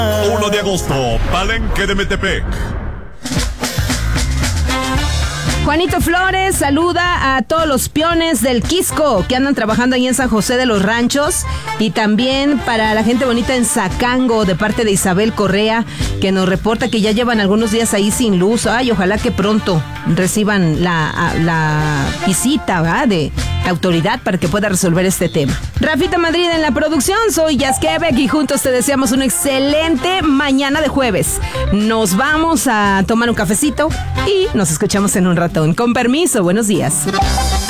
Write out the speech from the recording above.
1 de agosto, Palenque de Metepec. Juanito Flores saluda a todos los peones del Quisco que andan trabajando ahí en San José de los Ranchos, y también para la gente bonita en Zacango de parte de Isabel Correa, que nos reporta que ya llevan algunos días ahí sin luz. Ay, ojalá que pronto reciban la visita, ¿verdad?, de la autoridad para que pueda resolver este tema. Rafita Madrid en la producción, soy Jazz Quebec y juntos te deseamos una excelente mañana de jueves. Nos vamos a tomar un cafecito y nos escuchamos en un ratón. Con permiso, buenos días.